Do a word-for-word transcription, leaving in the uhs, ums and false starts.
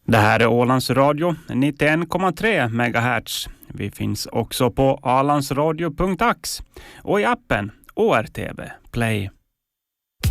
Det här är Ålands Radio nittioen komma tre megahertz. Vi finns också på alansradio punkt ax och i appen O R T V Play.